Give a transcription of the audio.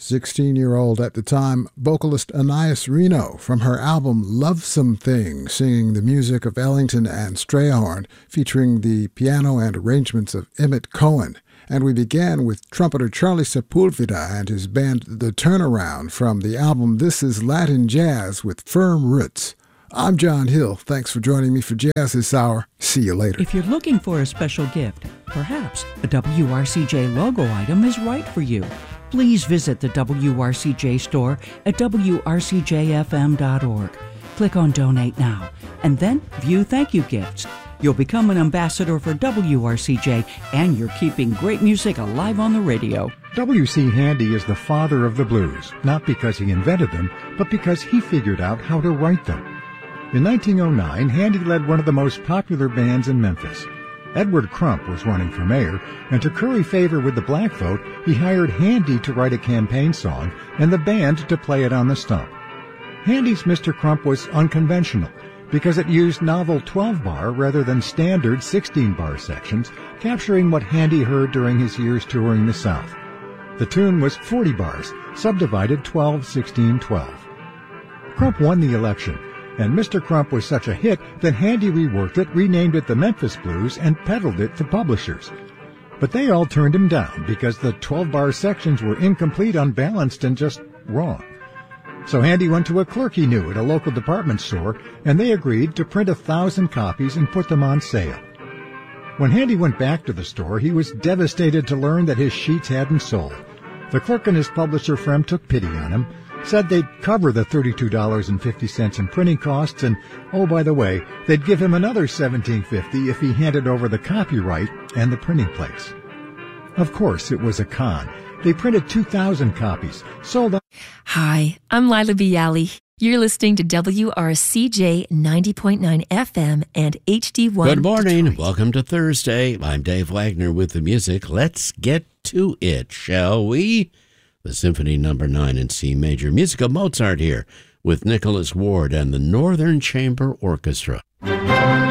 16-year-old at the time vocalist Anais Reno from her album Lovesome Thing, singing the music of Ellington and Strayhorn, featuring the piano and arrangements of Emmett Cohen. And we began with trumpeter Charlie Sepulveda and his band The Turnaround from the album This Is Latin Jazz with Firm Roots. I'm John Hill. Thanks for joining me for Jazz This Hour. See you later. If you're looking for a special gift, perhaps a WRCJ logo item is right for you. Please visit the WRCJ store at WRCJFM.org. Click on Donate Now, and then view thank you gifts. You'll become an ambassador for WRCJ, and you're keeping great music alive on the radio. W.C. Handy is the father of the blues, not because he invented them, but because he figured out how to write them. In 1909, Handy led one of the most popular bands in Memphis. Edward Crump was running for mayor, and to curry favor with the black vote, he hired Handy to write a campaign song and the band to play it on the stump. Handy's Mr. Crump was unconventional because it used novel 12-bar rather than standard 16-bar sections, capturing what Handy heard during his years touring the South. The tune was 40 bars, subdivided 12, 16, 12. Crump won the election, and Mr. Crump was such a hit that Handy reworked it, renamed it the Memphis Blues, and peddled it to publishers. But they all turned him down because the 12-bar sections were incomplete, unbalanced, and just wrong. So Handy went to a clerk he knew at a local department store, and they agreed to print 1,000 copies and put them on sale. When Handy went back to the store, he was devastated to learn that his sheets hadn't sold. The clerk and his publisher friend took pity on him, said they'd cover the $32.50 in printing costs, and, oh, by the way, they'd give him another $17.50 if he handed over the copyright and the printing plates. Of course, it was a con. They printed 2,000 copies, sold out. Hi, I'm Lila Bialy. You're listening to WRCJ 90.9 FM and HD1. Good morning. Detroit. Welcome to Thursday. I'm Dave Wagner with the music. Let's get to it, shall we? The Symphony No. 9 in C major. Music of Mozart here with Nicholas Ward and the Northern Chamber Orchestra.